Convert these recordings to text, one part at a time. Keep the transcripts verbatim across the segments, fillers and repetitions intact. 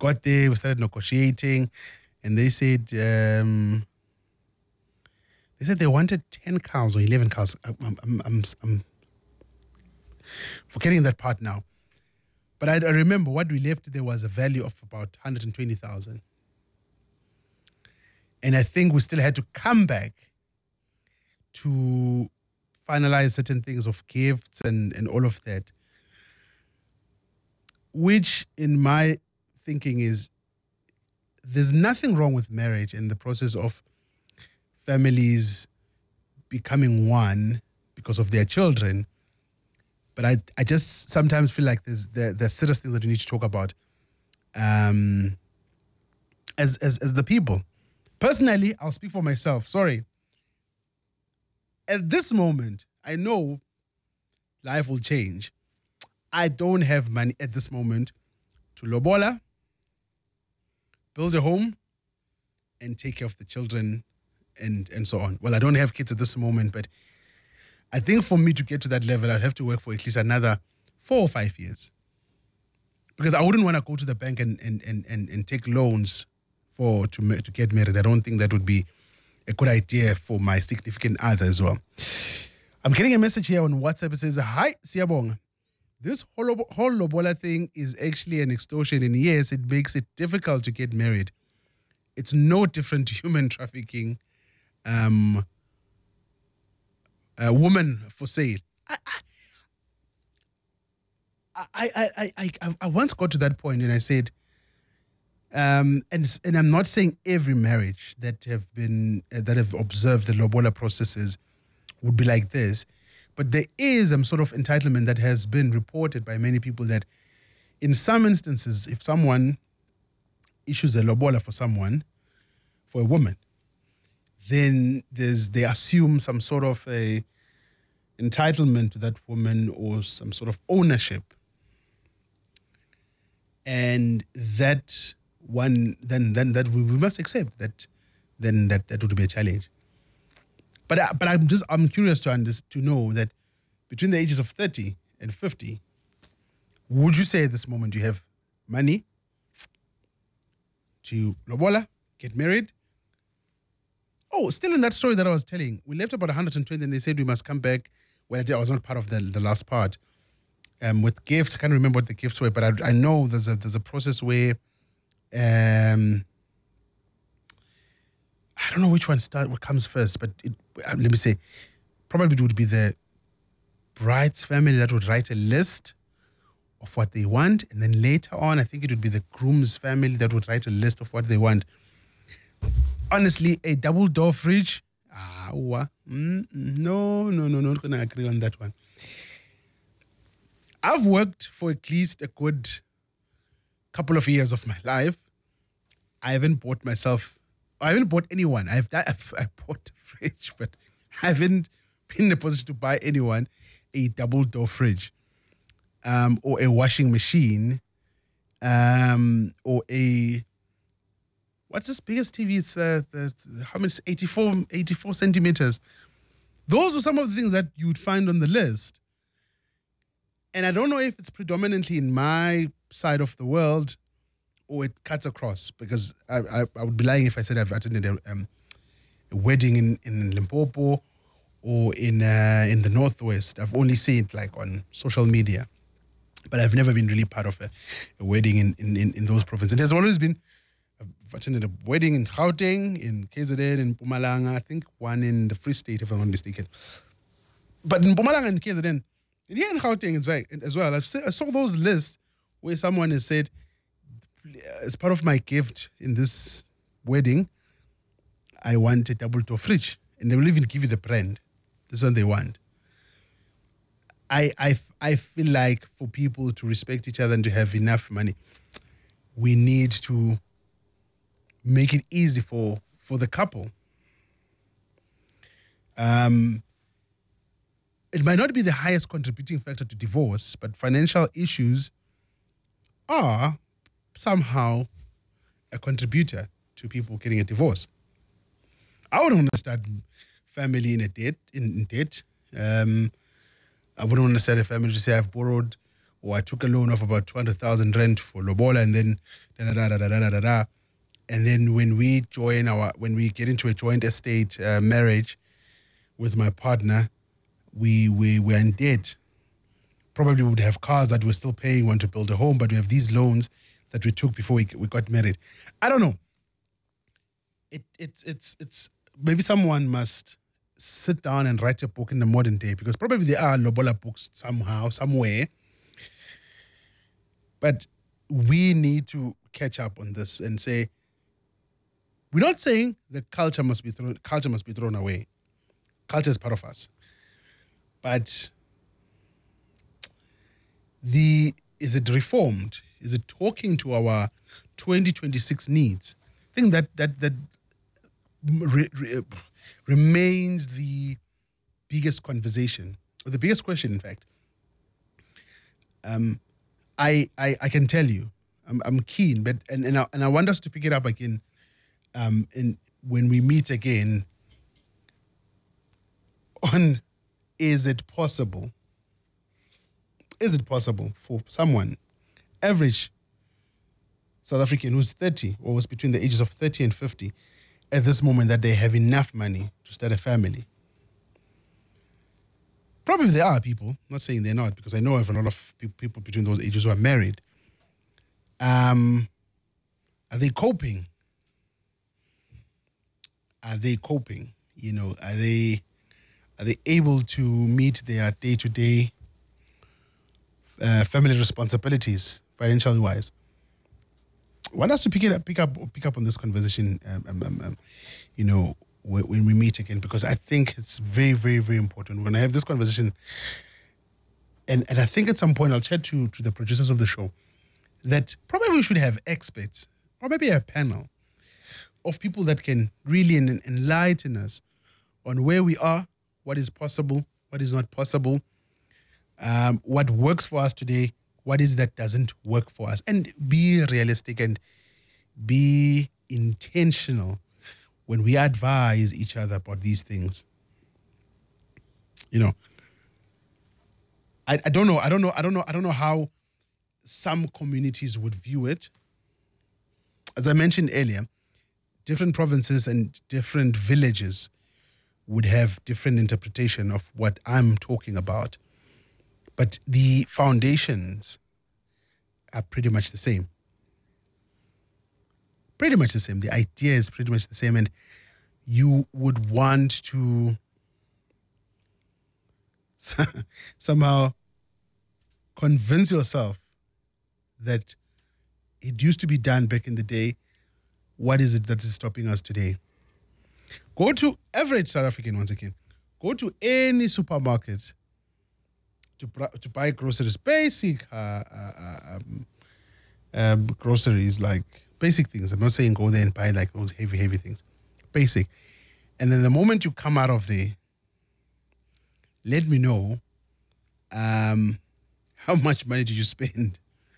got there, we started negotiating, and they said um, they said they wanted ten cows or eleven cows. I'm, I'm, I'm, I'm forgetting that part now. But I, I remember what we left there was a value of about one hundred twenty thousand. And I think we still had to come back to finalize certain things of gifts and, and all of that, which in my thinking is there's nothing wrong with marriage and the process of families becoming one because of their children. But I I just sometimes feel like there's there, there's serious things that we need to talk about um, as, as as the people. Personally, I'll speak for myself. Sorry. At this moment, I know life will change. I don't have money at this moment to lobola, build a home, and take care of the children and, and so on. Well, I don't have kids at this moment, but I think for me to get to that level, I'd have to work for at least another four or five years. Because I wouldn't want to go to the bank and, and, and, and, and take loans for to, ma- to get married. I don't think that would be a good idea for my significant other as well. I'm getting a message here on WhatsApp. It says, hi, Siyabonga. This whole, whole lobola thing is actually an extortion, and yes, it makes it difficult to get married. It's no different to human trafficking. Um, a woman for sale. I, I, I, I, I, I once got to that point and I said, um, and and I'm not saying every marriage that have been uh, that have observed the lobola processes would be like this, but there is some sort of entitlement that has been reported by many people that in some instances, if someone issues a lobola for someone, for a woman, then there's they assume some sort of a entitlement to that woman or some sort of ownership. And that one, then then that we, we must accept that then that, that would be a challenge. But I, but I'm just I'm curious to under, to know that between the ages of thirty and fifty, would you say at this moment you have money to lobola, get married? Oh, still in that story that I was telling, we left about one hundred twenty and they said we must come back. Well, I was not part of the, the last part. Um, with gifts, I can't remember what the gifts were, but I, I know there's a there's a process where um, I don't know which one start what comes first, but it, uh, let me say, probably it would be the bride's family that would write a list of what they want, and then later on, I think it would be the groom's family that would write a list of what they want. Honestly, a double door fridge, ah, mm, no, no, no, not gonna agree on that one. I've worked for at least a good couple of years of my life. I haven't bought myself, I haven't bought anyone. I've done, I've, I bought a fridge, but I haven't been in a position to buy anyone a double door fridge, um, or a washing machine, um, or a what's this biggest T V? It's uh, the, the how much? eighty-four, eighty-four centimeters. Those are some of the things that you would find on the list. And I don't know if it's predominantly in my side of the world or it cuts across, because I, I, I would be lying if I said I've attended a, um, a wedding in, in Limpopo or in uh, in the Northwest. I've only seen it like on social media, but I've never been really part of a, a wedding in, in, in, in those provinces. There's always been, I've attended a wedding in Gauteng, in K Z N, in Mpumalanga, I think one in the Free State, if I'm not mistaken. But in Mpumalanga and K Z N, and here in Gauteng as well, as well I've se- I saw those lists where someone has said, as part of my gift in this wedding, I want a double door fridge. And they will even give you the brand. This is what they want. I, I, I feel like for people to respect each other and to have enough money, we need to make it easy for, for the couple. Um, it might not be the highest contributing factor to divorce, but financial issues are somehow a contributor to people getting a divorce. I wouldn't want to start family in a debt, in, in debt. Um, I wouldn't want to start a family to say I've borrowed or I took a loan of about two hundred thousand rand for lobola, and then da da da da da da da da. And then when we join our, when we get into a joint estate uh, marriage with my partner, we we we're in debt. Probably would have cars that we're still paying, want to build a home, but we have these loans that we took before we we got married. I don't know. It it's it's it's maybe someone must sit down and write a book in the modern day, because probably there are lobola books somehow, somewhere. But we need to catch up on this and say, we're not saying the culture must be thrown culture must be thrown away. Culture is part of us. But the is it reformed? Is it talking to our twenty twenty-six needs? I think that that that re, re, remains the biggest conversation, or the biggest question, in fact. Um, I I I can tell you, I'm I'm keen, but and and I, and I want us to pick it up again, um, in when we meet again. On, is it possible? Is it possible for someone, average South African who's thirty or was between the ages of thirty and fifty at this moment, that they have enough money to start a family? Probably there are people, I'm not saying they're not, because I know of a lot of pe- people between those ages who are married. Um, are they coping? Are they coping? You know, are they are they able to meet their day-to-day uh, family responsibilities, financially wise? I want us to pick it up, pick up, pick up on this conversation, um, um, um, um, you know, w- when we meet again, because I think it's very, very, very important. We're going to have this conversation, and, and I think at some point I'll chat to, to the producers of the show that probably we should have experts, or maybe a panel of people that can really en- enlighten us on where we are, what is possible, what is not possible, um, what works for us today, what is that doesn't work for us, and be realistic and be intentional when we advise each other about these things. You know, I, I don't know, I don't know, I don't know, I don't know how some communities would view it. As I mentioned earlier, different provinces and different villages would have different interpretation of what I'm talking about. But the foundations are pretty much the same. Pretty much the same. The idea is pretty much the same. And you would want to somehow convince yourself that it used to be done back in the day. What is it that is stopping us today? Go to average South African, once again. Go to any supermarket to to buy groceries, basic uh, uh, um, um, groceries, like basic things. I'm not saying go there and buy like those heavy, heavy things. Basic. And then the moment you come out of there, let me know um, how much money did you spend.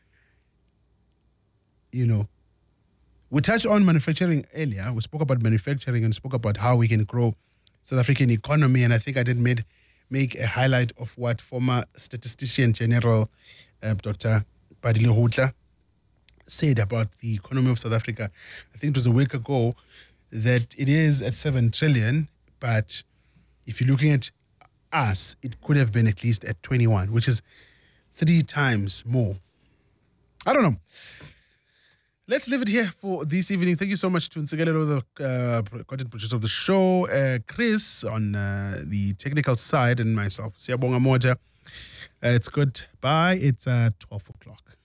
You know, we touched on manufacturing earlier. We spoke about manufacturing and spoke about how we can grow South African economy. And I think I did made, make a highlight of what former statistician general uh, Doctor Padile Hutla said about the economy of South Africa. I think it was a week ago that it is at seven trillion, but if you're looking at us, it could have been at least at twenty-one, which is three times more. I don't know. Let's leave it here for this evening. Thank you so much to Nsigalelo, the uh, content producer of the show, uh, Chris on uh, the technical side, and myself, Siyabonga Moja. Uh, it's good. Bye. It's uh, twelve o'clock.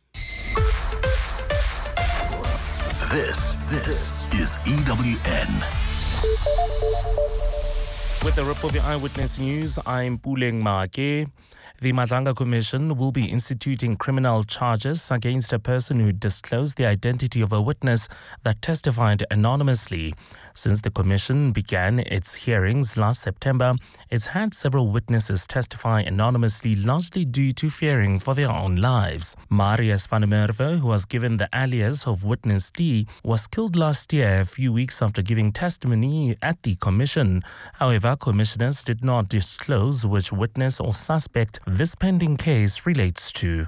This, this is E W N. With the Republic Eyewitness News, I'm Puleng Maake. The Madlanga Commission will be instituting criminal charges against a person who disclosed the identity of a witness that testified anonymously. Since the Commission began its hearings last September, it's had several witnesses testify anonymously, largely due to fearing for their own lives. Marius van der Merwe, who was given the alias of Witness D, was killed last year, a few weeks after giving testimony at the Commission. However, commissioners did not disclose which witness or suspect this pending case relates to.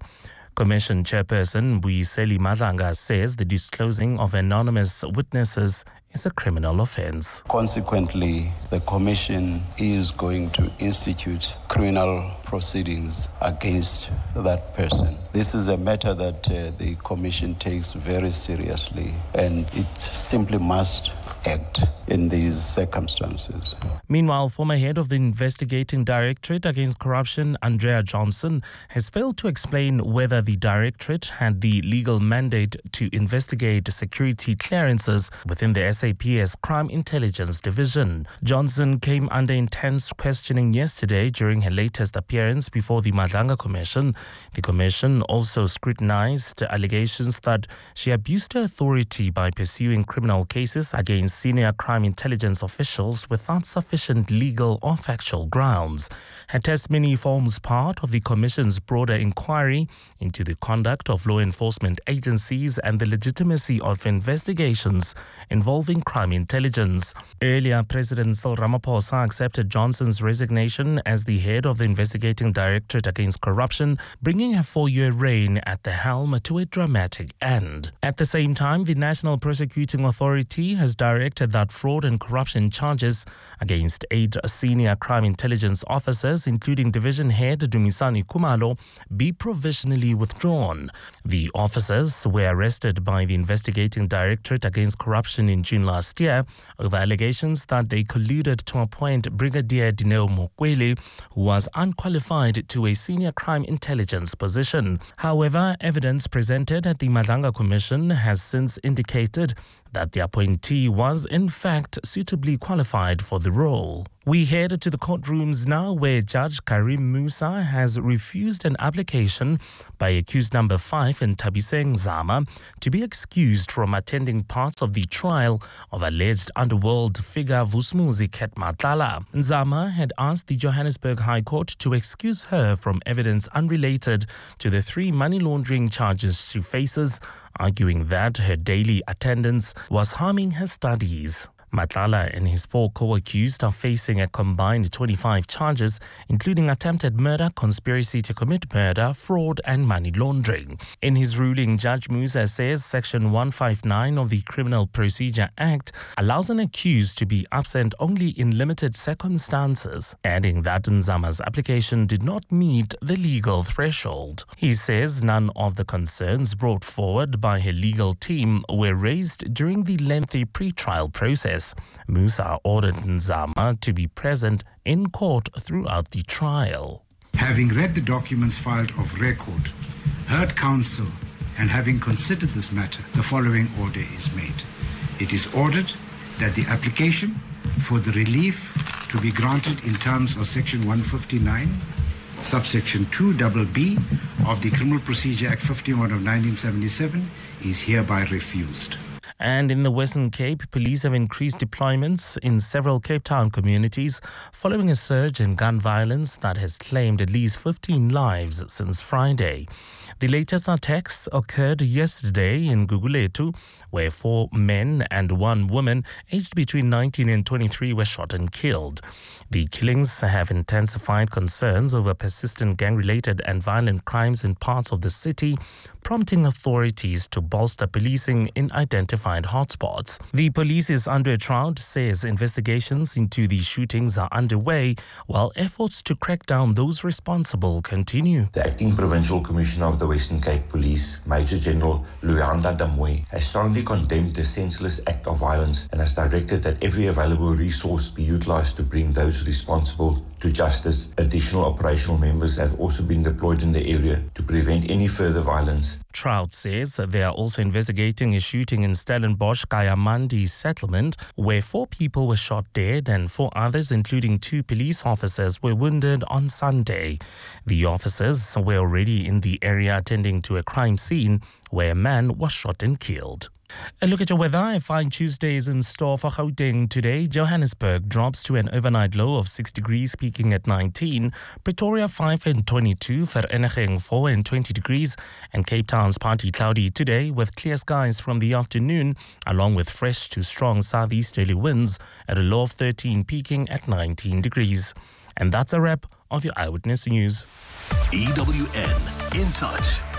Commission Chairperson Buyiseli Madlanga says the disclosing of anonymous witnesses is a criminal offence. Consequently, the Commission is going to institute criminal proceedings against that person. This is a matter that uh, the Commission takes very seriously, and it simply must act in these circumstances. Meanwhile, former head of the Investigating Directorate Against Corruption, Andrea Johnson, has failed to explain whether the Directorate had the legal mandate to investigate security clearances within the S A P S Crime Intelligence Division. Johnson came under intense questioning yesterday during her latest appearance before the Madlanga Commission. The Commission also scrutinized allegations that she abused her authority by pursuing criminal cases against senior crime intelligence officials without sufficient legal or factual grounds. Her testimony forms part of the Commission's broader inquiry into the conduct of law enforcement agencies and the legitimacy of investigations involving crime intelligence. Earlier, President Cyril Ramaphosa accepted Johnson's resignation as the head of the Investigating Directorate Against Corruption, bringing her four-year reign at the helm to a dramatic end. At the same time, the National Prosecuting Authority has directed that fraud and corruption charges against eight senior crime intelligence officers, including Division Head Dumisani Khumalo, be provisionally withdrawn. The officers were arrested by the Investigating Directorate Against Corruption in June last year over allegations that they colluded to appoint Brigadier Dineo Mokwele, who was unqualified, to a senior crime intelligence position. However, evidence presented at the Madlanga Commission has since indicated that the appointee was in fact suitably qualified for the role. We head to the courtrooms now, where Judge Karim Musa has refused an application by accused number five Nthabiseng Zama to be excused from attending parts of the trial of alleged underworld figure Vusumuzi Ket Matlala. Zama had asked the Johannesburg High Court to excuse her from evidence unrelated to the three money laundering charges she faces, arguing that her daily attendance was harming her studies. Matlala and his four co-accused are facing a combined twenty-five charges, including attempted murder, conspiracy to commit murder, fraud and money laundering. In his ruling, Judge Musa says Section one fifty-nine of the Criminal Procedure Act allows an accused to be absent only in limited circumstances, adding that Nzama's application did not meet the legal threshold. He says none of the concerns brought forward by her legal team were raised during the lengthy pre-trial process. Musa ordered Nzama to be present in court throughout the trial. Having read the documents filed of record, heard counsel, and having considered this matter, the following order is made. It is ordered that the application for the relief to be granted in terms of Section one fifty-nine, subsection two B B of the Criminal Procedure Act fifty-one of nineteen seventy-seven is hereby refused. And in the Western Cape, police have increased deployments in several Cape Town communities following a surge in gun violence that has claimed at least fifteen lives since Friday. The latest attacks occurred yesterday in Guguletu, where four men and one woman aged between nineteen and twenty-three were shot and killed. The killings have intensified concerns over persistent gang-related and violent crimes in parts of the city, prompting authorities to bolster policing in identified hotspots. The police is under a drought, says investigations into the shootings are underway, while efforts to crack down those responsible continue. The Acting Provincial Commissioner of the Western Cape Police, Major General Luyanda Damwe, has strongly condemned the senseless act of violence and has directed that every available resource be utilized to bring those responsible to justice. Additional operational members have also been deployed in the area to prevent any further violence. Trout says they are also investigating a shooting in Stellenbosch Kayamandi settlement, where four people were shot dead and four others, including two police officers, were wounded on Sunday. The officers were already in the area attending to a crime scene where a man was shot and killed. A look at your weather. A fine Tuesday is in store for Gauteng today. Johannesburg drops to an overnight low of six degrees, peaking at nineteen. Pretoria five and twenty-two. Vereeniging four and twenty degrees. And Cape Town's partly cloudy today with clear skies from the afternoon, along with fresh to strong southeasterly winds at a low of thirteen, peaking at nineteen degrees. And that's a wrap of your Eyewitness News. E W N, in touch.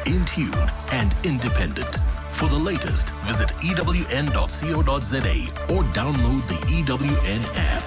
in tune, and independent. For the latest, visit E W N dot co dot za or download the E W N app.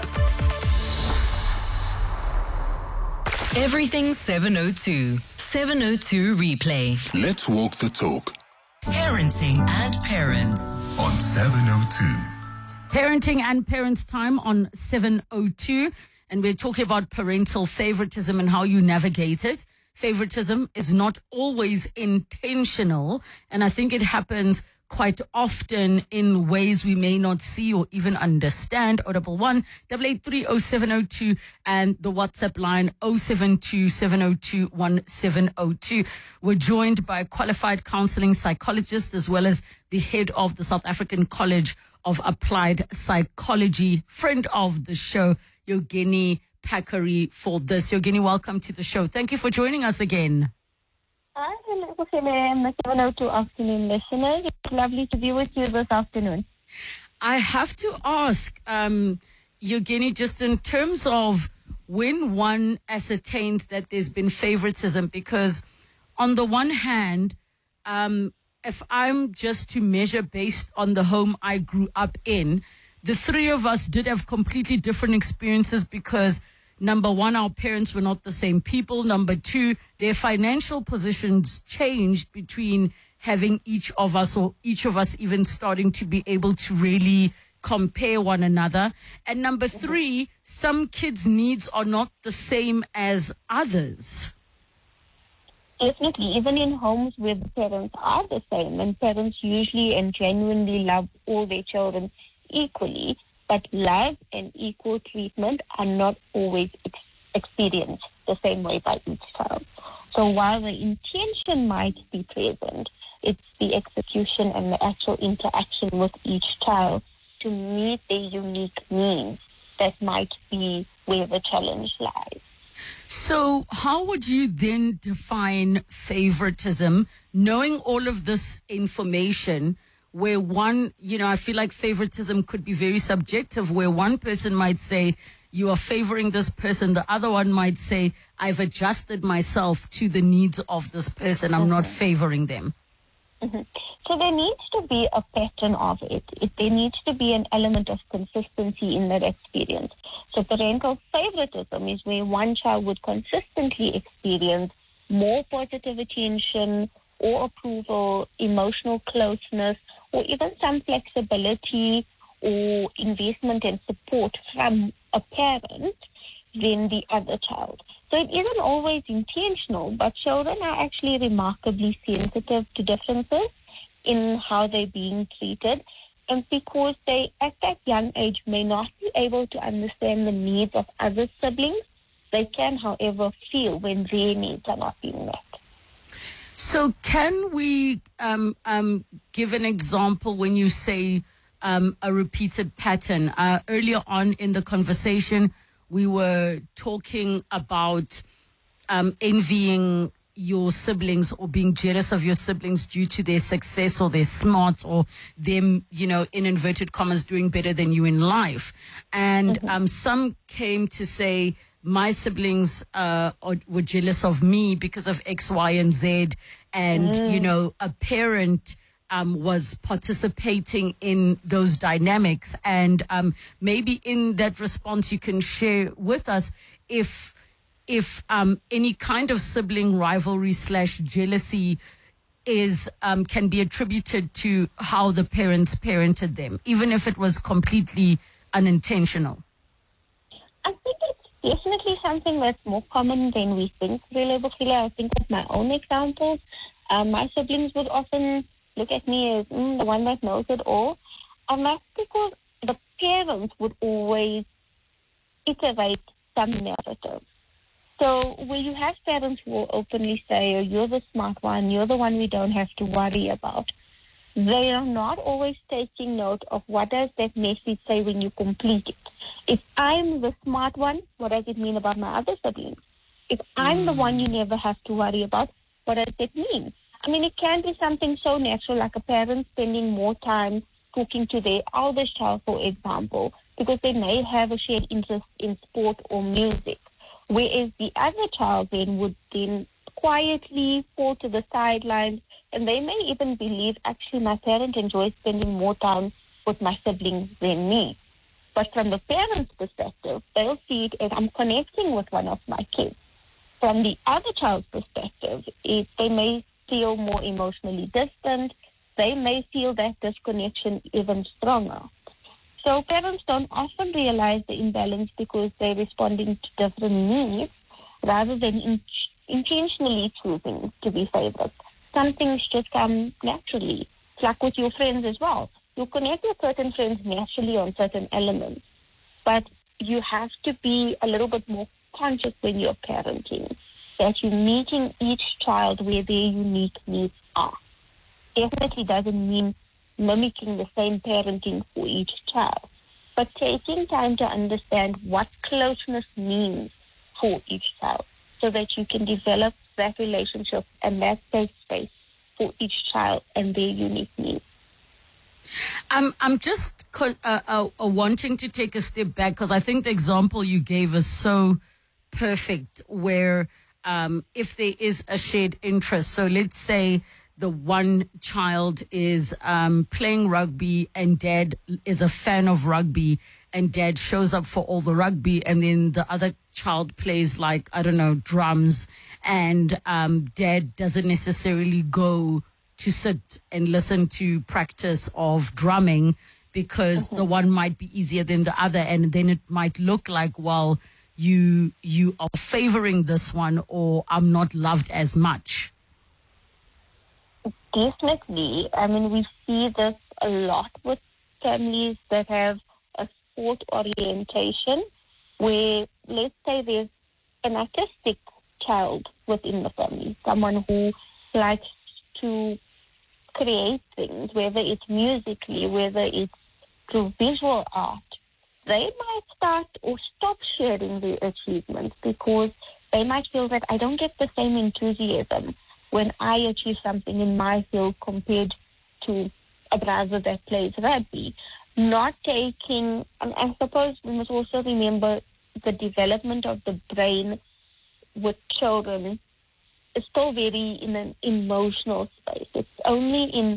Everything seven oh two. seven oh two Replay. Let's walk the talk. Parenting and Parents. On seven oh two. Parenting and Parents time on seven oh two. And we're talking about parental favoritism and how you navigate it. Favoritism is not always intentional. And I think it happens quite often in ways we may not see or even understand. oh one one, eight eight three, oh seven oh two and the WhatsApp line oh seven two, seven oh two, one seven oh two. We're joined by a qualified counseling psychologist as well as the head of the South African College of Applied Psychology, friend of the show, Yogeni Pakari, for this. Yogeni, welcome to the show. Thank you for joining us again. Hi, hello, the seven oh two afternoon listeners. It's lovely to be with you this afternoon. I have to ask, um, Yogeni, just in terms of when one ascertains that there's been favoritism, because on the one hand, um, if I'm just to measure based on the home I grew up in, the three of us did have completely different experiences because, number one, our parents were not the same people. Number two, their financial positions changed between having each of us or each of us even starting to be able to really compare one another. And number three, some kids' needs are not the same as others. Definitely, even in homes where the parents are the same, and parents usually and genuinely love all their children equally, but love and equal treatment are not always ex- experienced the same way by each child. So while the intention might be present, it's the execution and the actual interaction with each child to meet their unique needs that might be where the challenge lies. So how would you then define favoritism, knowing all of this information, where one, you know, I feel like favoritism could be very subjective, where one person might say, you are favoring this person. The other one might say, I've adjusted myself to the needs of this person. I'm mm-hmm. not favoring them. Mm-hmm. So there needs to be a pattern of it. it. There needs to be an element of consistency in that experience. So parental favoritism is where one child would consistently experience more positive attention or approval, emotional closeness, or even some flexibility or investment and support from a parent than the other child. So it isn't always intentional, but children are actually remarkably sensitive to differences in how they're being treated. And because they, at that young age, may not be able to understand the needs of other siblings, they can, however, feel when their needs are not being met. So can we um, um, give an example when you say um, a repeated pattern? Uh, earlier on in the conversation, we were talking about um, envying your siblings or being jealous of your siblings due to their success or their smarts or them, you know, in inverted commas, doing better than you in life. And mm-hmm. um, some came to say, my siblings uh, are, were jealous of me because of X, Y, and Z. And, mm. you know, a parent um, was participating in those dynamics. And um, maybe in that response, you can share with us if if um, any kind of sibling rivalry slash jealousy is um, can be attributed to how the parents parented them, even if it was completely unintentional. I think it's definitely something that's more common than we think, really, Bukile. I think of my own examples. Um, my siblings would often look at me as mm, the one that knows it all. And that's because the parents would always iterate some narrative. So where you have parents who will openly say, oh, you're the smart one, you're the one we don't have to worry about, they are not always taking note of what does that message say when you complete it. If I'm the smart one, what does it mean about my other siblings? If I'm mm. the one you never have to worry about, what does that mean? I mean, it can be something so natural, like a parent spending more time talking to their eldest child, for example, because they may have a shared interest in sport or music. Whereas the other child then would then quietly fall to the sidelines, and they may even believe, actually, my parent enjoys spending more time with my siblings than me. But from the parent's perspective, they'll see it as I'm connecting with one of my kids. From the other child's perspective, it, they may feel more emotionally distant. They may feel that disconnection even stronger. So parents don't often realize the imbalance because they're responding to different needs rather than in, intentionally choosing to be favored. Some things just come naturally. It's like with your friends as well. You connect with certain friends naturally on certain elements, but you have to be a little bit more conscious when you're parenting, that you're meeting each child where their unique needs are. Definitely doesn't mean mimicking the same parenting for each child, but taking time to understand what closeness means for each child so that you can develop that relationship and that safe space for each child and their unique needs. Um, I'm just co- uh, uh, uh, wanting to take a step back because I think the example you gave is so perfect where um, if there is a shared interest, so let's say the one child is um, playing rugby and dad is a fan of rugby and dad shows up for all the rugby, and then the other child plays like, I don't know, drums, and um, dad doesn't necessarily go to sit and listen to practice of drumming because mm-hmm. the one might be easier than the other, and then it might look like, well, you you are favoring this one, or I'm not loved as much. Definitely. I mean, we see this a lot with families that have a sport orientation where, let's say, there's an artistic child within the family, someone who likes to create things, whether it's musically, whether it's through visual art. They might start or stop sharing their achievements because they might feel that I don't get the same enthusiasm when I achieve something in my field compared to a brother that plays rugby. Not taking, and I suppose we must also remember the development of the brain with children is still very in an emotional space. It's only in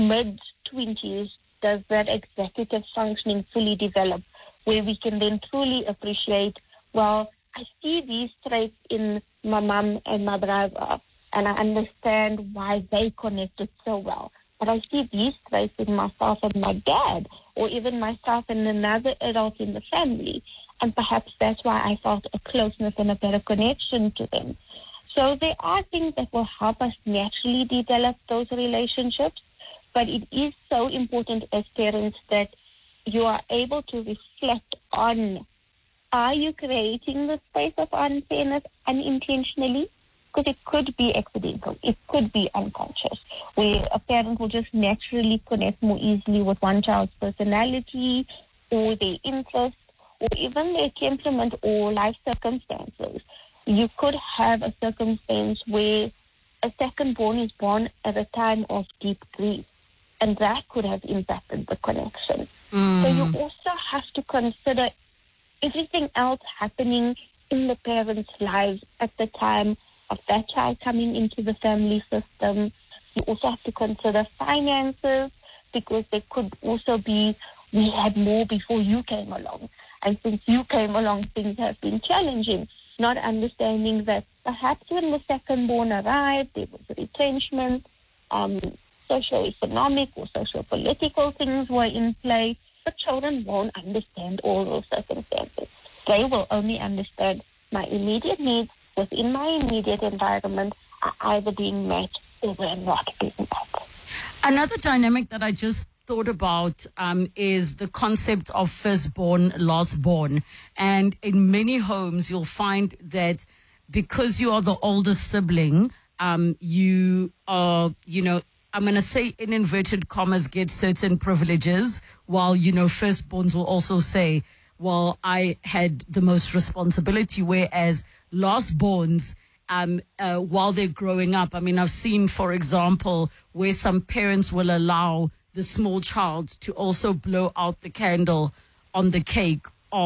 mid-twenties does that executive functioning fully develop, where we can then truly appreciate, well, I see these traits in my mom and my brother, and I understand why they connected so well. But I see these traits in myself and my dad, or even myself and another adult in the family. And perhaps that's why I felt a closeness and a better connection to them. So there are things that will help us naturally develop those relationships, but it is so important as parents that you are able to reflect on, are you creating the space of unfairness unintentionally? Because it could be accidental, it could be unconscious, where a parent will just naturally connect more easily with one child's personality or their interests or even their temperament or life circumstances. You could have a circumstance where a second born is born at a time of deep grief, and that could have impacted the connection. Mm. So you also have to consider everything else happening in the parents' lives at the time of that child coming into the family system. You also have to consider finances, because there could also be, we had more before you came along. And since you came along, things have been challenging. Not understanding that perhaps when the second born arrived, there was retrenchment, um, socio-economic or socio-political things were in play, but children won't understand all those circumstances. They will only understand my immediate needs within my immediate environment are either being met or they're not being met. Another dynamic that I just thought about um, is the concept of firstborn, lastborn. And in many homes, you'll find that because you are the oldest sibling, um, you are, you know, I'm going to say in inverted commas, get certain privileges, while, you know, firstborns will also say, well, I had the most responsibility, whereas lastborns, um, uh, while they're growing up, I mean, I've seen, for example, where some parents will allow the small child to also blow out the candle on the cake of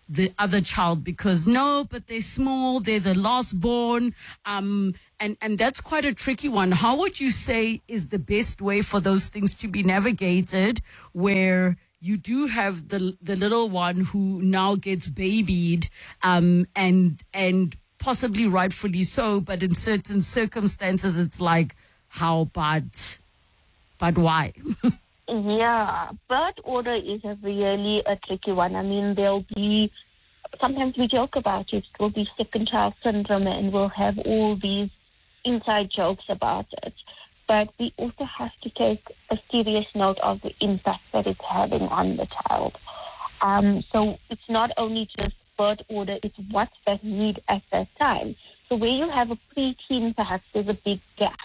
the other child because no, but they're small, they're the last born. Um, and, and that's quite a tricky one. How would you say is the best way for those things to be navigated where you do have the the little one who now gets babied, um, and and possibly rightfully so, but in certain circumstances, it's like, how bad, but why? Yeah, birth order is a really a tricky one. I mean, there'll be, sometimes we joke about it, it will be second child syndrome and we'll have all these inside jokes about it. But we also have to take a serious note of the impact that it's having on the child. Um, so it's not only just birth order, it's what's that need at that time. So where you have a preteen, perhaps there's a big gap.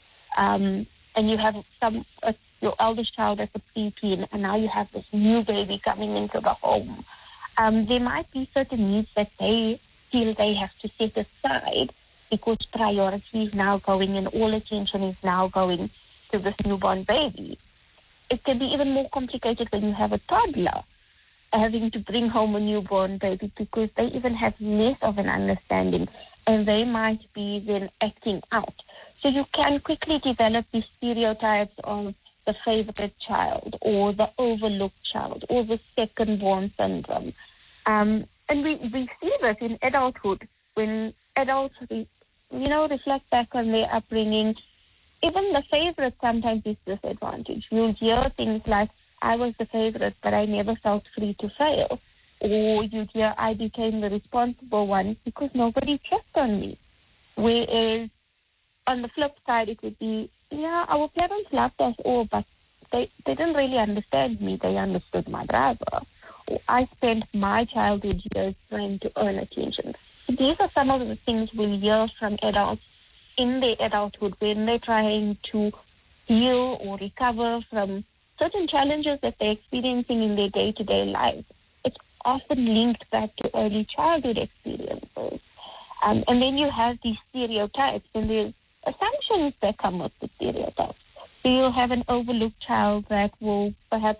Um, and you have some uh, your eldest child as a preteen, and now you have this new baby coming into the home. Um, there might be certain needs that they feel they have to set aside because priority is now going and all attention is now going to this newborn baby. It can be even more complicated when you have a toddler having to bring home a newborn baby because they even have less of an understanding and they might be then acting out. So you can quickly develop these stereotypes of the favorite child or the overlooked child or the second-born syndrome. Um, and we, we see this in adulthood when adults, you know, reflect back on their upbringing. Even the favorite sometimes is disadvantaged. You'll hear things like, I was the favorite, but I never felt free to fail. Or you'd hear, I became the responsible one because nobody checked on me. Whereas on the flip side, it would be, yeah, our parents loved us all, but they, they didn't really understand me. They understood my brother. Or I spent my childhood years trying to earn attention. So these are some of the things we hear from adults in their adulthood when they're trying to heal or recover from certain challenges that they're experiencing in their day-to-day lives. It's often linked back to early childhood experiences. Um, and then you have these stereotypes, and there's assumptions that come with the stereotypes. So you'll have an overlooked child that will perhaps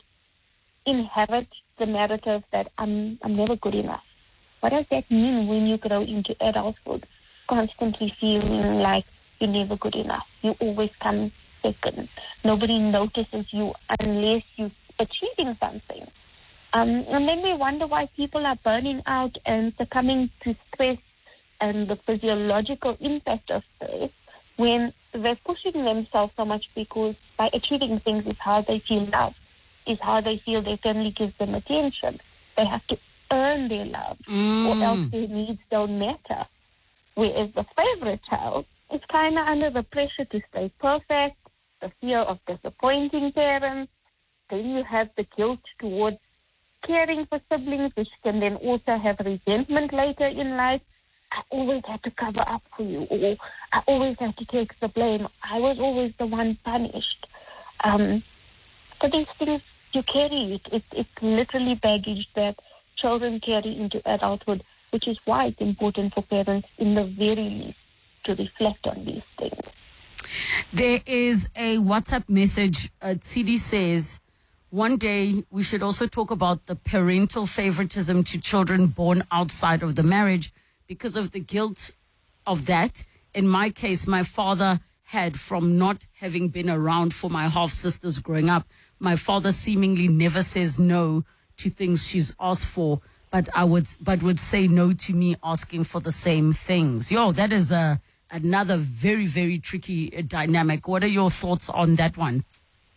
inherit the narrative that I'm, I'm never good enough. What does that mean when you grow into adulthood, constantly feeling like you're never good enough? You always come second. Nobody notices you unless you're achieving something. Um, and then we wonder why people are burning out and succumbing to stress and the physiological impact of stress when they're pushing themselves so much because by achieving things is how they feel loved, is how they feel their family gives them attention. They have to earn their love Mm. or else their needs don't matter. Whereas the favorite child is kind of under the pressure to stay perfect, the fear of disappointing parents. Then you have the guilt towards caring for siblings, which can then also have resentment later in life. I always had to cover up for you, or I always had to take the blame. I was always the one punished. Um, so these things you carry, it, it, it's literally baggage that children carry into adulthood, which is why it's important for parents, in the very least, to reflect on these things. There is a WhatsApp message. Uh, C D says, one day we should also talk about the parental favoritism to children born outside of the marriage because of the guilt of that. In my case, my father had from not having been around for my half-sisters growing up. My father seemingly never says no to things she's asked for, but I would, but would say no to me asking for the same things. Yo, that is a, another very, very tricky dynamic. What are your thoughts on that one?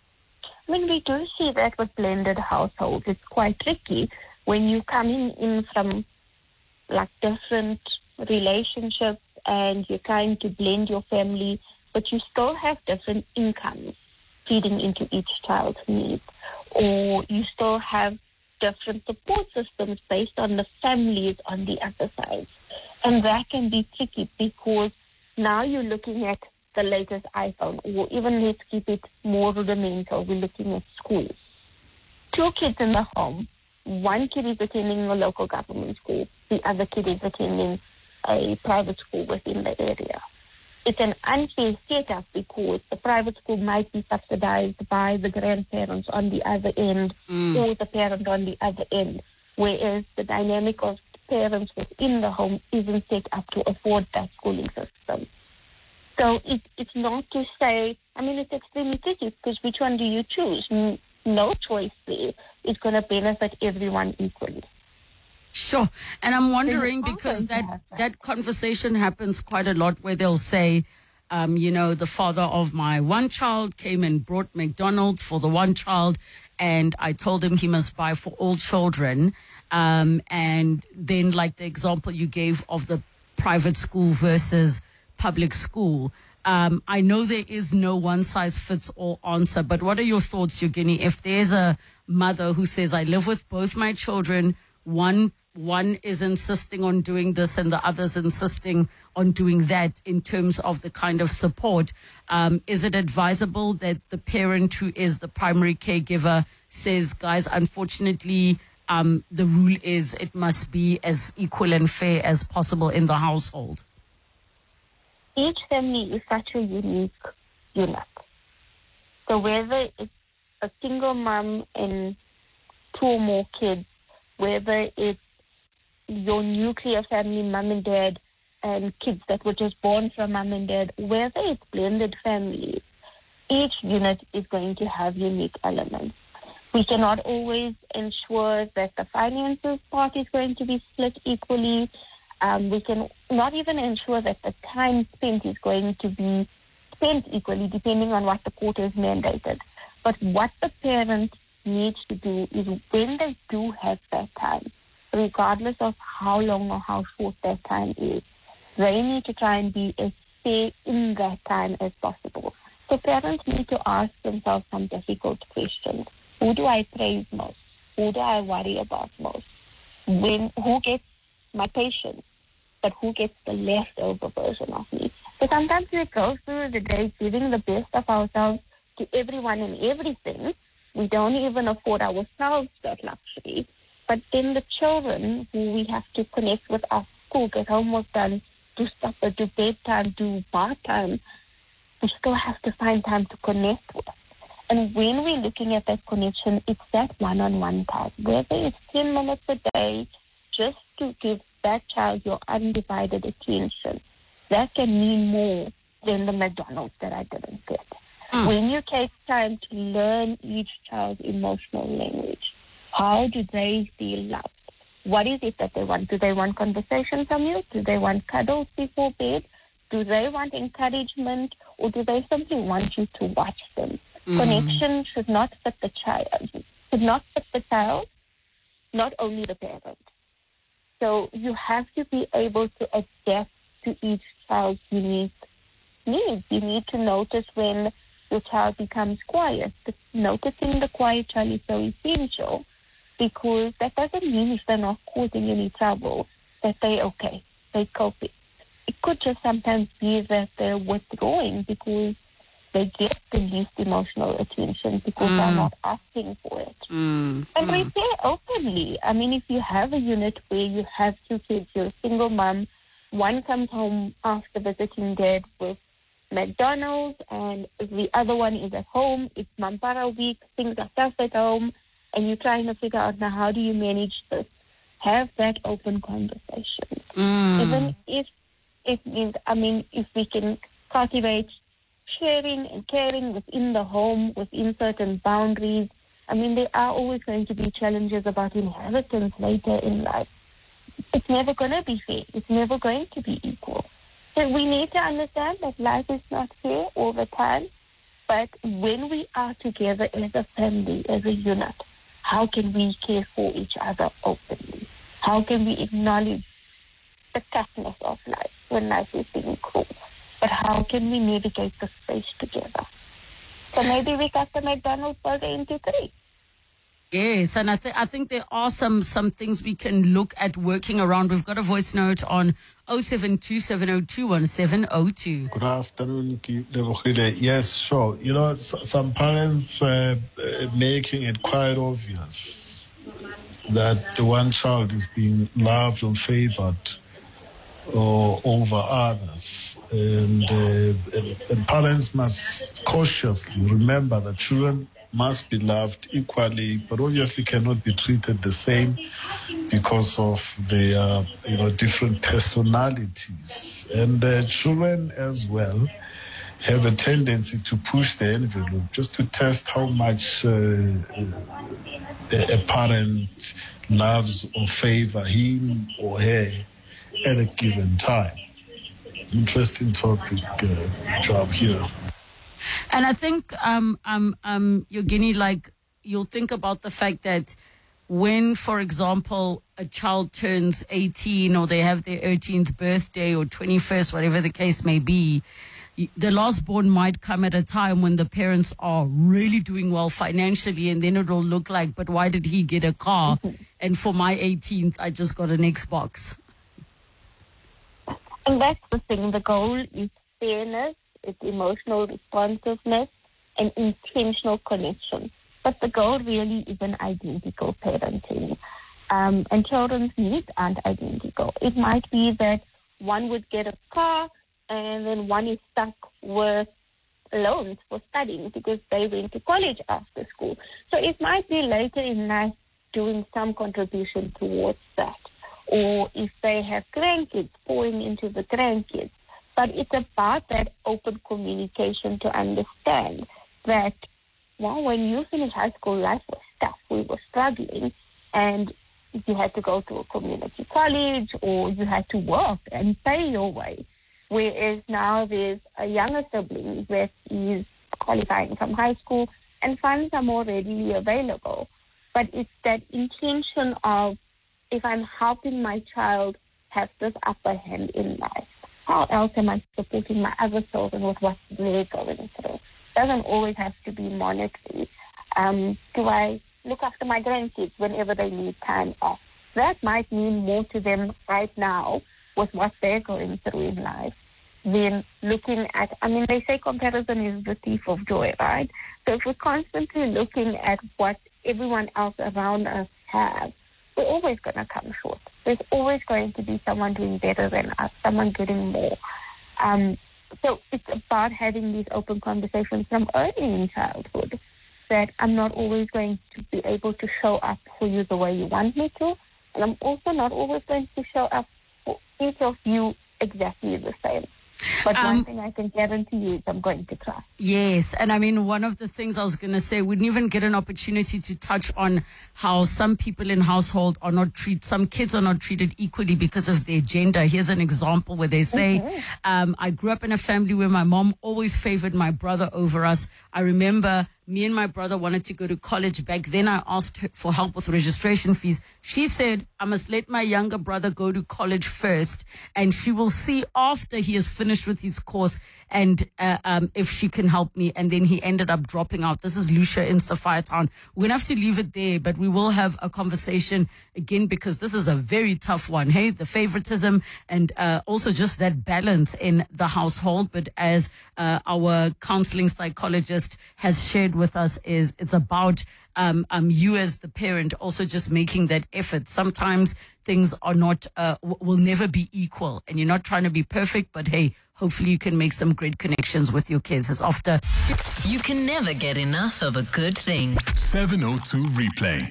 I mean, we do see that with blended households. It's quite tricky when you're coming in from like different relationships and you're trying to blend your family, but you still have different incomes feeding into each child's needs, or you still have different support systems based on the families on the other side. And that can be tricky because now you're looking at the latest iPhone, or even let's keep it more rudimental, we're looking at schools. Two kids in the home, one kid is attending a local government school, the other kid is attending a private school within the area. It's an unfair setup because the private school might be subsidized by the grandparents on the other end mm. or the parent on the other end. whereas the dynamic of parents within the home isn't set up to afford that schooling system. So it, it's not to say, I mean, it's extremely tricky because which one do you choose? No choice there is going to benefit everyone equally. Sure. And I'm wondering because that, that conversation happens quite a lot where they'll say, um, you know, the father of my one child came and brought McDonald's for the one child, and I told him he must buy for all children. Um, and then like the example you gave of the private school versus public school. Um, I know there is no one-size-fits-all answer, but what are your thoughts, Eugenie? If there's a mother who says, I live with both my children, one one is insisting on doing this and the other's insisting on doing that in terms of the kind of support, um, is it advisable that the parent who is the primary caregiver says, guys, unfortunately, um, the rule is it must be as equal and fair as possible in the household? Each family is such a unique unit. So whether it's a single mom and two or more kids, whether it's your nuclear family, mom and dad, and kids that were just born from mom and dad, whether it's blended families, each unit is going to have unique elements. We cannot always ensure that the finances part is going to be split equally. Um, we can not even ensure that the time spent is going to be spent equally, depending on what the court has mandated. But what the parent needs to do is when they do have that time, regardless of how long or how short that time is, they need to try and be as fair in that time as possible. So parents need to ask themselves some difficult questions. Who do I praise most? Who do I worry about most? When, who gets my patience, but who gets the leftover version of me? So sometimes we go through the day giving the best of ourselves to everyone and everything. We don't even afford ourselves that luxury. But then the children who we have to connect with our school, get homework done, do supper, do bedtime, do bath time, we still have to find time to connect with. And when we're looking at that connection, it's that one-on-one time. Whether it's ten minutes a day, just to give that child your undivided attention, that can mean more than the McDonald's that I didn't get. Mm. When you take time to learn each child's emotional language, how do they feel loved? What is it that they want? Do they want conversation from you? Do they want cuddles before bed? Do they want encouragement? Or do they simply want you to watch them? Mm. Connection should not fit the child. Should not fit the child, not only the parent. So you have to be able to adapt to each child's unique needs. You need to notice when your child becomes quiet. Noticing the quiet child is so essential, because that doesn't mean if they're not causing any trouble that they're okay, they're coping. It could just sometimes be that they're withdrawing because they get the least emotional attention because mm. they're not asking for it. Mm. And mm. repair openly. I mean, if you have a unit where you have two kids, you're a single mom, one comes home after visiting dad with McDonald's and the other one is at home, it's Mampara week, things are tough at home, and you're trying to figure out now how do you manage this. Have that open conversation. Mm. Even if it means, I mean, if we can cultivate sharing and caring within the home, within certain boundaries. I mean, there are always going to be challenges about inheritance later in life. It's never going to be fair. It's never going to be equal. So we need to understand that life is not fair all the time. But when we are together as a family, as a unit, how can we care for each other openly? How can we acknowledge the toughness of life when life is being cruel? But how can we navigate the space together? So maybe we cut the McDonald's burger into three. Yes, and I, th- I think there are some some things we can look at working around. We've got a voice note on oh seven two seven oh two one seven oh two. Good afternoon, Lebohile. Yes, sure. You know, some parents uh, making it quite obvious that the one child is being loved or favored or over others. And, uh, and, and parents must cautiously remember that children must be loved equally, but obviously cannot be treated the same because of their, you know, different personalities. And uh, children as well have a tendency to push the envelope just to test how much uh, a parent loves or favor him or her at a given time. Interesting topic, uh, job here. And I think, um, um, um, Yogini, like, you'll think about the fact that when, for example, a child turns eighteen or they have their eighteenth birthday or twenty-first, whatever the case may be, the last born might come at a time when the parents are really doing well financially, and then it'll look like, but why did he get a car? And for my eighteenth, I just got an Xbox. And that's the thing. The goal is fairness, it's emotional responsiveness, and intentional connection. But the goal really isn't identical parenting. Um, and children's needs aren't identical. It might be that one would get a car and then one is stuck with loans for studying because they went to college after school. So it might be later in life doing some contribution towards that. Or if they have grandkids, pouring into the grandkids. But it's about that open communication to understand that, well, when you finish high school, life was tough. We were struggling, and you had to go to a community college or you had to work and pay your way. Whereas now there's a younger sibling that is qualifying from high school and funds are more readily available. But it's that intention of, if I'm helping my child have this upper hand in life, how else am I supporting my other children with what they're going through? Doesn't always have to be monetary. Um, do I look after my grandkids whenever they need time off? That might mean more to them right now with what they're going through in life than looking at, I mean, they say comparison is the thief of joy, right? So if we're constantly looking at what everyone else around us has, we're always going to come short. There's always going to be someone doing better than us, someone getting more. Um, so it's about having these open conversations from early in childhood, that I'm not always going to be able to show up for you the way you want me to, and I'm also not always going to show up for each of you exactly the same. But um, one thing I can guarantee you is I'm going to try. Yes. And I mean, one of the things I was going to say, we didn't even get an opportunity to touch on how some people in household are not treated, some kids are not treated equally because of their gender. Here's an example where they say, mm-hmm. um, I grew up in a family where my mom always favored my brother over us. I remember me and my brother wanted to go to college. Back then, I asked her for help with registration fees. She said, I must let my younger brother go to college first, and she will see after he has finished with his course and uh, um, if she can help me. And then he ended up dropping out. This is Lucia in Sophiatown. We're going to have to leave it there, but we will have a conversation again because this is a very tough one. Hey, the favoritism and uh, also just that balance in the household. But as uh, our counseling psychologist has shared with us, is it's about um, um, you as the parent also just making that effort. Sometimes things are not, uh, w- will never be equal, and you're not trying to be perfect, but hey, hopefully you can make some great connections with your kids. It's after. You can never get enough of a good thing. seven oh two Replay.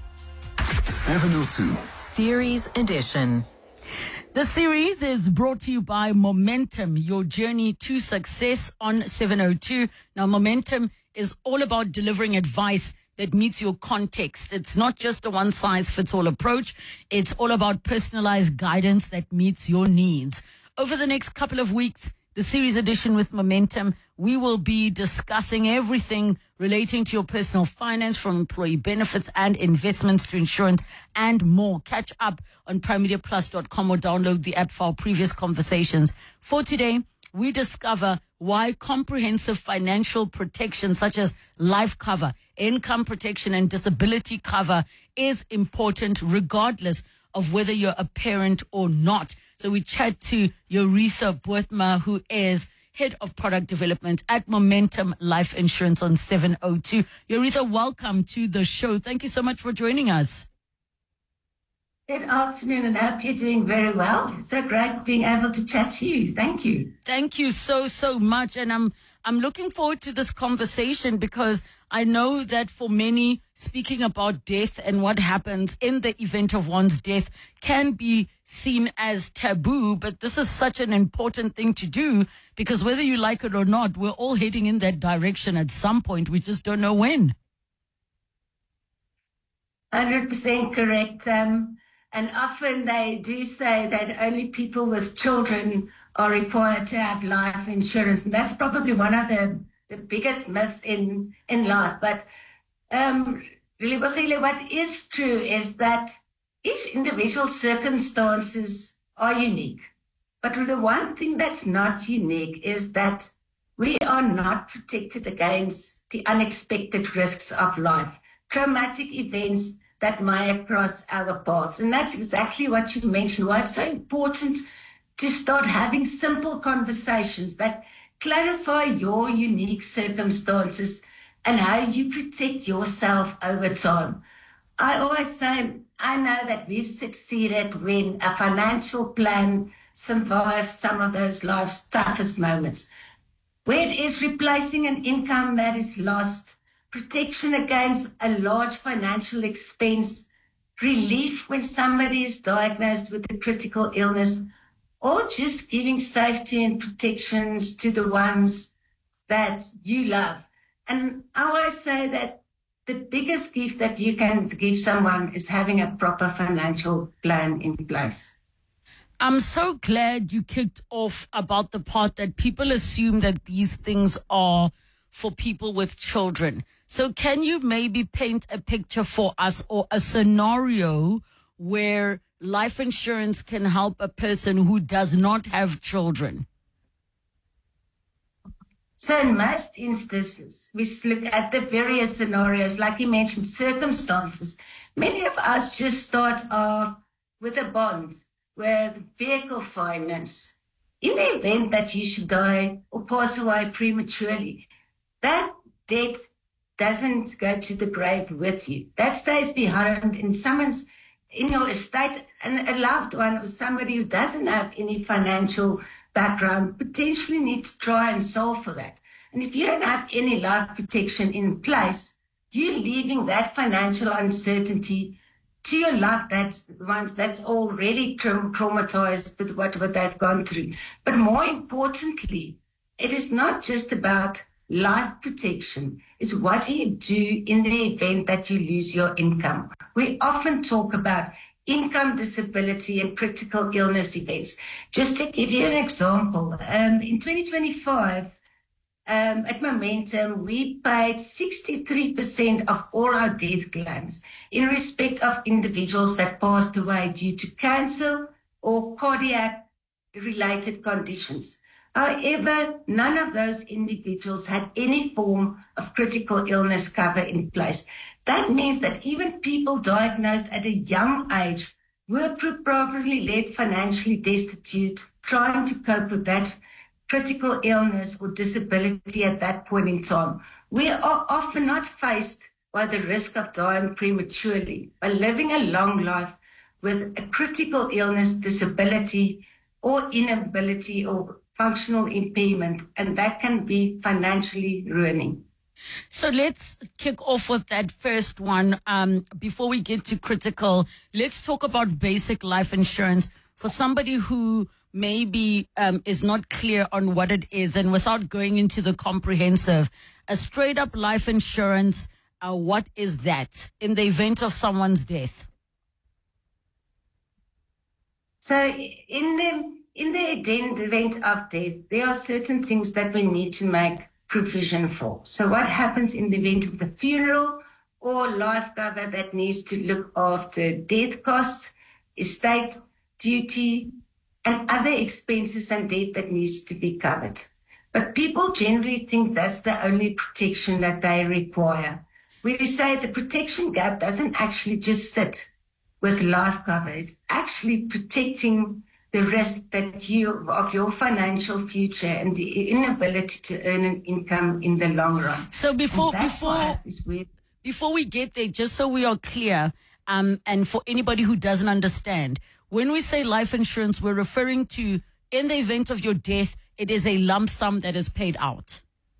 seven oh two. Series Edition. The series is brought to you by Momentum, your journey to success on seven oh two. Now, Momentum is all about delivering advice that meets your context. It's not just a one-size-fits-all approach. It's all about personalized guidance that meets your needs. Over the next couple of weeks, the series edition with Momentum, we will be discussing everything relating to your personal finance, from employee benefits and investments to insurance and more. Catch up on prime media plus dot com or download the app for our previous conversations. For today, we discover why comprehensive financial protection such as life cover, income protection and disability cover is important regardless of whether you're a parent or not. So we chat to Yoritha Boertma, who is Head of Product Development at Momentum Life Insurance on seven oh two. Yoritha, welcome to the show. Thank you so much for joining us. Good afternoon, and I hope you're doing very well. So great being able to chat to you. Thank you. Thank you so, so much. And I'm I'm looking forward to this conversation because I know that for many, speaking about death and what happens in the event of one's death can be seen as taboo, but this is such an important thing to do because whether you like it or not, we're all heading in that direction at some point. We just don't know when. one hundred percent correct. Um, and often they do say that only people with children are required to have life insurance. And that's probably one of the, the biggest myths in, in life. But um, really, what is true is that each individual circumstances are unique. But the one thing that's not unique is that we are not protected against the unexpected risks of life, traumatic events that may cross our paths. And that's exactly what you mentioned, why it's so important to start having simple conversations that clarify your unique circumstances and how you protect yourself over time. I always say, I know that we've succeeded when a financial plan survives some of those life's toughest moments, where it is replacing an income that is lost, protection against a large financial expense, relief when somebody is diagnosed with a critical illness, or just giving safety and protections to the ones that you love. And I always say that the biggest gift that you can give someone is having a proper financial plan in place. I'm so glad you kicked off about the part that people assume that these things are for people with children. So can you maybe paint a picture for us or a scenario where life insurance can help a person who does not have children? So in most instances, we look at the various scenarios, like you mentioned, circumstances. Many of us just start off with a bond, with vehicle finance. In the event that you should die or pass away prematurely, that debt doesn't go to the grave with you. That stays behind in someone's, in your estate, and a loved one or somebody who doesn't have any financial background potentially needs to try and solve for that. And if you don't have any life protection in place, you're leaving that financial uncertainty to your loved ones that's already tra- traumatized with what, what they've gone through. But more importantly, it is not just about life protection. It's what do you do in the event that you lose your income. We often talk about income disability and critical illness events. Just to give you an example, um, in twenty twenty-five, um, at Momentum, we paid sixty-three percent of all our death claims in respect of individuals that passed away due to cancer or cardiac-related conditions. However, none of those individuals had any form of critical illness cover in place. That means that even people diagnosed at a young age were probably left financially destitute, trying to cope with that critical illness or disability at that point in time. We are often not faced by the risk of dying prematurely, by living a long life with a critical illness, disability, or inability or functional impairment, and that can be financially ruining. So let's kick off with that first one. Um, before we get to critical, let's talk about basic life insurance for somebody who maybe um, is not clear on what it is, and without going into the comprehensive, a straight up life insurance, uh, what is that in the event of someone's death? So in the In the event of death, there are certain things that we need to make provision for. So what happens in the event of the funeral or life cover that needs to look after death costs, estate duty, and other expenses and debt that needs to be covered. But people generally think that's the only protection that they require. We say the protection gap doesn't actually just sit with life cover. It's actually protecting the risk that you of your financial future and the inability to earn an income in the long run. So before before before we get there, just so we are clear, um, and for anybody who doesn't understand, when we say life insurance, we're referring to in the event of your death, it is a lump sum that is paid out.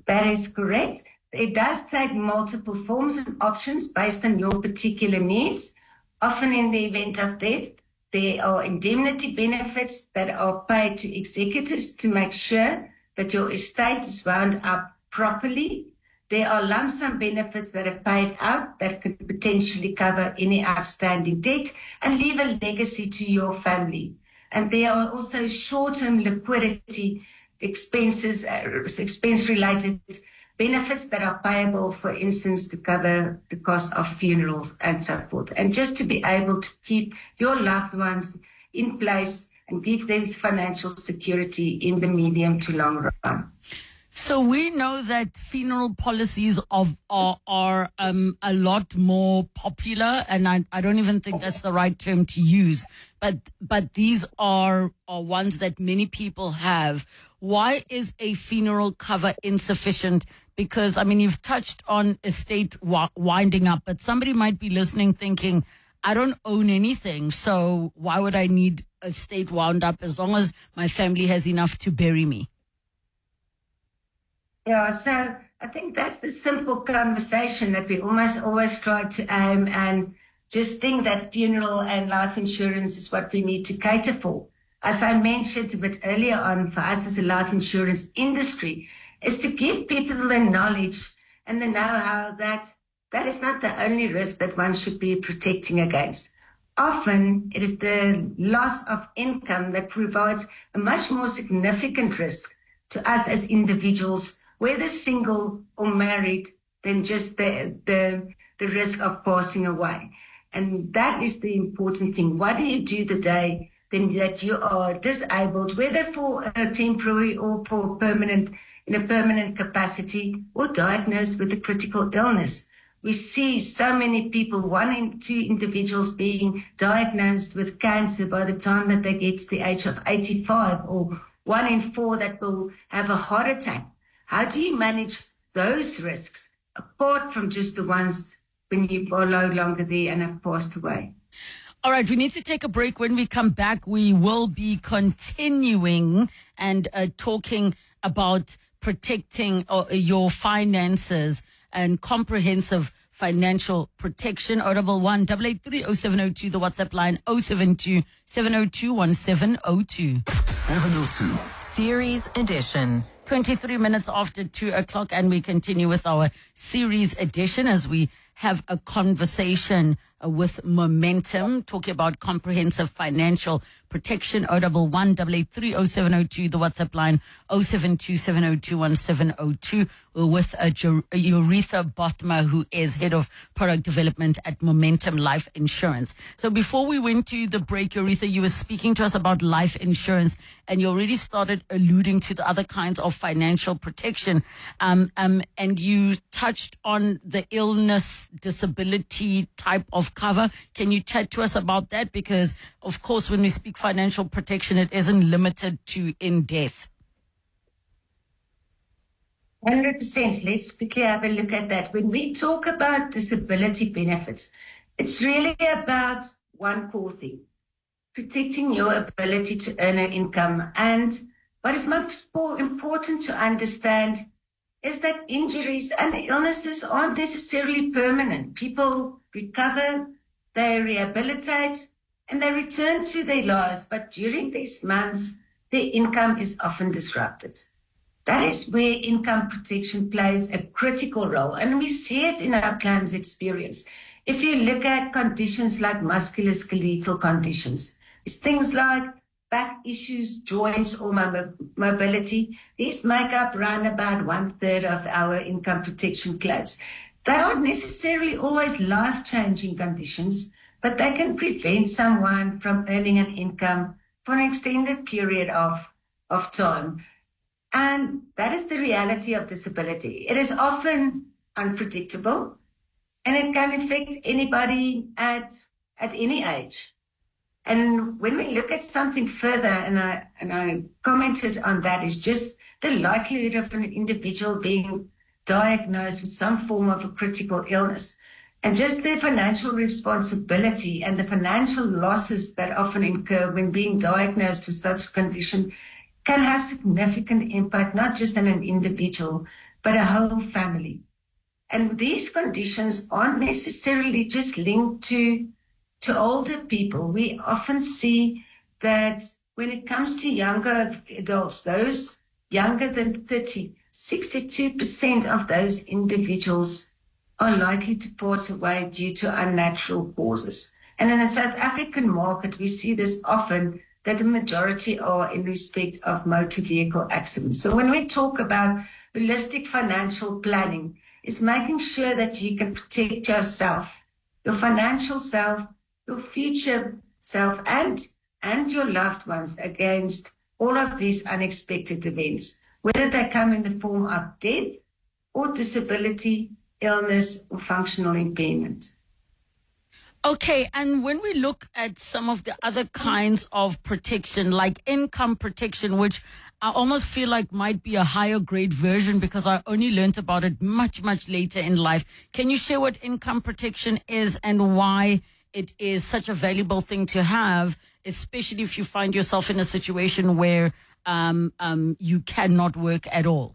That is correct. It does take multiple forms and options based on your particular needs. Often in the event of death, there are indemnity benefits that are paid to executors to make sure that your estate is wound up properly. There are lump sum benefits that are paid out that could potentially cover any outstanding debt and leave a legacy to your family. And there are also short-term liquidity expenses, uh, expense-related benefits that are payable, for instance, to cover the cost of funerals and so forth. And just to be able to keep your loved ones in place and give them financial security in the medium to long run. So we know that funeral policies of are, are um, a lot more popular, and I, I don't even think that's the right term to use, but but these are, are ones that many people have. Why is a funeral cover insufficient? Because, I mean, you've touched on estate wa- winding up, but somebody might be listening thinking, I don't own anything, so why would I need estate wound up as long as my family has enough to bury me? Yeah, so I think that's the simple conversation that we almost always try to aim and just think that funeral and life insurance is what we need to cater for. As I mentioned a bit earlier on, for us as a life insurance industry, is to give people the knowledge and the know-how that that is not the only risk that one should be protecting against. Often it is the loss of income that provides a much more significant risk to us as individuals, whether single or married, than just the, the, the risk of passing away. And that is the important thing. What do you do the day then that you are disabled, whether for a temporary or for permanent, in a permanent capacity, or diagnosed with a critical illness? We see so many people, one in two individuals being diagnosed with cancer by the time that they get to the age of eighty-five, or one in four that will have a heart attack. How do you manage those risks apart from just the ones when you are no longer there and have passed away? All right, we need to take a break. When we come back, we will be continuing and uh, talking about protecting uh, your finances and comprehensive financial protection. Audible one eight eight three oh seven oh two, the WhatsApp line oh seven two, seven oh two, one seven oh two. seven oh two. Series Edition. twenty-three minutes after two o'clock, and we continue with our series edition as we have a conversation uh, with Momentum, talking about comprehensive financial protection. Audible one eight eight three oh seven oh two, the WhatsApp line oh seven two, seven oh two, one seven oh two. We're with uh, Euretha Bothma, who is Head of Product Development at Momentum Life Insurance. So before we went to the break, Euretha, you were speaking to us about life insurance, and you already started alluding to the other kinds of financial protection. Um, um, and you touched on the illness, disability type of cover. Can you chat to us about that? Because, of course, when we speak financial protection, it isn't limited to in death. one hundred percent. Let's quickly have a look at that. When we talk about disability benefits, it's really about one core thing: protecting your ability to earn an income. And what is most more important to understand is that injuries and illnesses aren't necessarily permanent. People recover, they rehabilitate, and they return to their lives. But during these months, their income is often disrupted. That is where income protection plays a critical role, and we see it in our claims experience. If you look at conditions like musculoskeletal conditions, it's things like back issues, joints, or mo- mobility. These make up around about one third of our income protection claims. They aren't necessarily always life-changing conditions, but they can prevent someone from earning an income for an extended period of, of time. And that is the reality of disability. It is often unpredictable, and it can affect anybody at, at any age. And when we look at something further, and I, and I commented on that, is just the likelihood of an individual being diagnosed with some form of a critical illness, and just the financial responsibility and the financial losses that often incur when being diagnosed with such a condition can have significant impact, not just on an individual, but a whole family. And these conditions aren't necessarily just linked to, to older people. We often see that when it comes to younger adults, those younger than thirty, sixty-two percent of those individuals are likely to pass away due to unnatural causes. And in the South African market, we see this often, that the majority are in respect of motor vehicle accidents. So when we talk about holistic financial planning, it's making sure that you can protect yourself, your financial self, your future self, and, and your loved ones against all of these unexpected events, whether they come in the form of death or disability, illness, or functional impairment. Okay, and when we look at some of the other kinds of protection, like income protection, which I almost feel like might be a higher grade version because I only learned about it much, much later in life. Can you share what income protection is and why it is such a valuable thing to have, especially if you find yourself in a situation where um, um, you cannot work at all?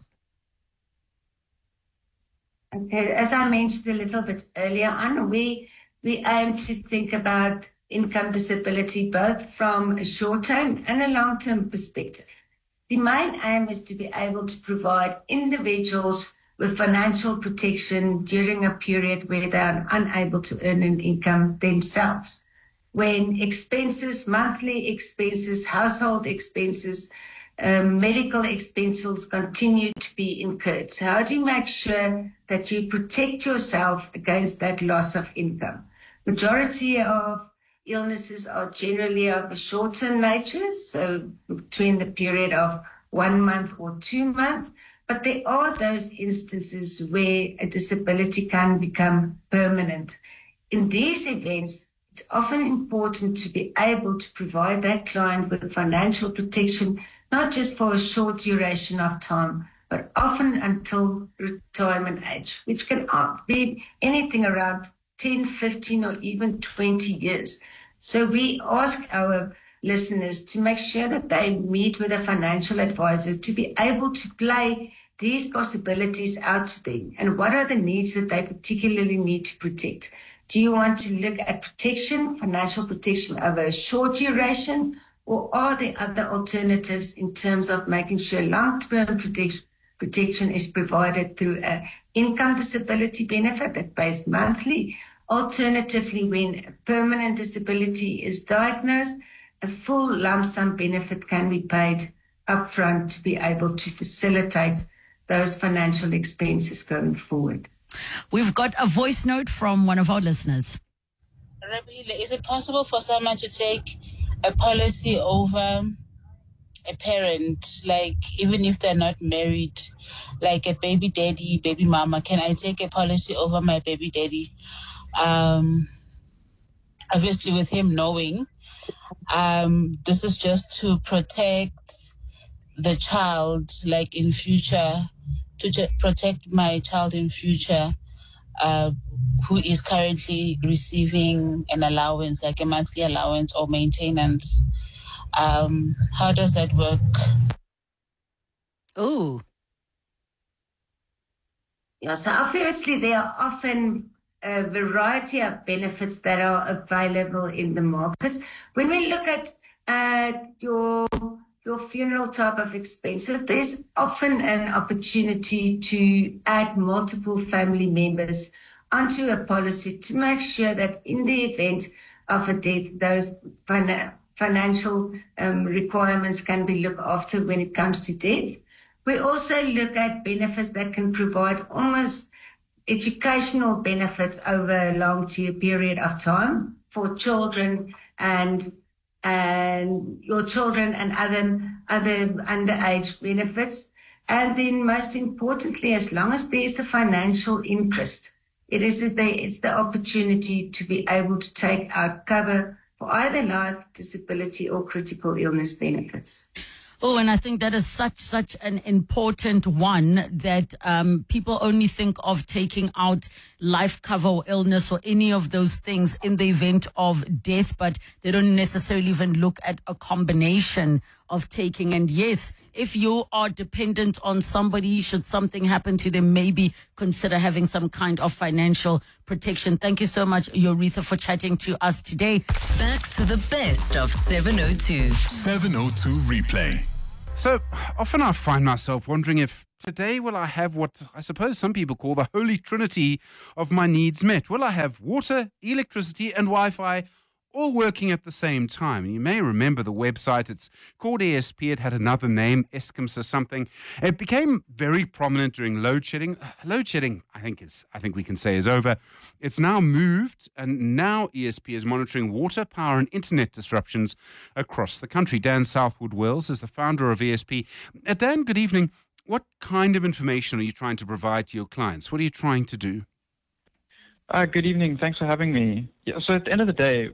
Okay, as I mentioned a little bit earlier on, we we aim to think about income disability both from a short-term and a long-term perspective. The main aim is to be able to provide individuals with financial protection during a period where they are unable to earn an income themselves. When expenses, monthly expenses, household expenses, um, medical expenses continue to be incurred. So how do you make sure that you protect yourself against that loss of income? Majority of illnesses are generally of a short-term nature, so between the period of one month or two months, but there are those instances where a disability can become permanent. In these events, it's often important to be able to provide that client with financial protection, not just for a short duration of time, but often until retirement age, which can be anything around ten, fifteen, or even twenty years. So we ask our listeners to make sure that they meet with a financial advisor to be able to play these possibilities out to them. And what are the needs that they particularly need to protect? Do you want to look at protection, financial protection over a short duration, or are there other alternatives in terms of making sure long-term protect- protection is provided through an income disability benefit that pays monthly? Alternatively, when a permanent disability is diagnosed, a full lump sum benefit can be paid upfront to be able to facilitate those financial expenses going forward. We've got a voice note from one of our listeners. Rabile, is it possible for someone to take a policy over a parent, like even if they're not married, like a baby daddy, baby mama? Can I take a policy over my baby daddy? Um, obviously with him knowing, um, this is just to protect the child, like in future, to j- protect my child in future, uh, who is currently receiving an allowance, like a monthly allowance or maintenance. Um, how does that work? Oh. Yeah, so obviously there are often a variety of benefits that are available in the market. When we look at uh, your your funeral type of expenses, there's often an opportunity to add multiple family members onto a policy to make sure that in the event of a death, those fin- financial um, requirements can be looked after when it comes to death. We also look at benefits that can provide almost educational benefits over a long period of time for children and and your children and other other underage benefits. And then most importantly, as long as there's a financial interest, it is the, it's the opportunity to be able to take out cover for either life, disability, or critical illness benefits. Oh, and I think that is such, such an important one that um, people only think of taking out life cover or illness or any of those things in the event of death, but they don't necessarily even look at a combination of taking. And yes, if you are dependent on somebody, should something happen to them, maybe consider having some kind of financial protection. Thank you so much, Yoritha, for chatting to us today. Back to the best of seven oh two. seven oh two Replay. So often I find myself wondering if today will I have what I suppose some people call the holy trinity of my needs met. Will I have water, electricity and Wi-Fi all working at the same time? You may remember the website. It's called E S P. It had another name, Eskom's or something. It became very prominent during load shedding. Load shedding, I think, is I think we can say is over. It's now moved, and now E S P is monitoring water, power, and internet disruptions across the country. Dan Southwood-Wells is the founder of E S P. Uh, Dan, good evening. What kind of information are you trying to provide to your clients? What are you trying to do? Uh, good evening. Thanks for having me. Yeah, so at the end of the day,